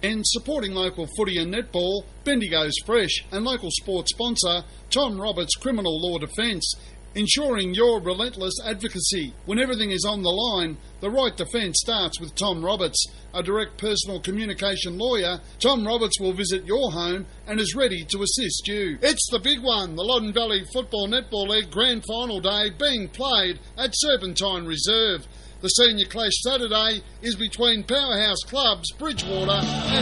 And supporting local footy and netball, Bendigo's Fresh, and local sports sponsor, Tom Roberts Criminal Law Defence, ensuring your relentless advocacy. When everything is on the line, the right defence starts with Tom Roberts. A direct personal communication lawyer, Tom Roberts will visit your home and is ready to assist you. It's the big one, the Loddon Valley Football Netball League Grand Final Day being played at Serpentine Reserve. The senior clash Saturday is between powerhouse clubs Bridgewater and